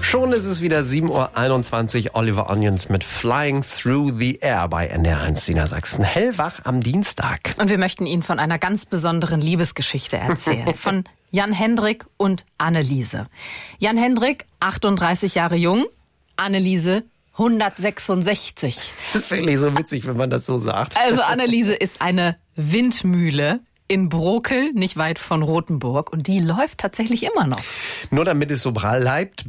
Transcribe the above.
Schon ist es wieder 7:21 Uhr. Oliver Onions mit Flying Through the Air bei NDR1 Niedersachsen. Hellwach am Dienstag. Und wir möchten Ihnen von einer ganz besonderen Liebesgeschichte erzählen. Von Jan Hendrik und Anneliese. Jan Hendrik, 38 Jahre jung. Anneliese, 166. Das ist wirklich so witzig, wenn man das so sagt. Also Anneliese ist eine Windmühle in Brokel, nicht weit von Rothenburg. Und die läuft tatsächlich immer noch. Nur damit es so bleibt,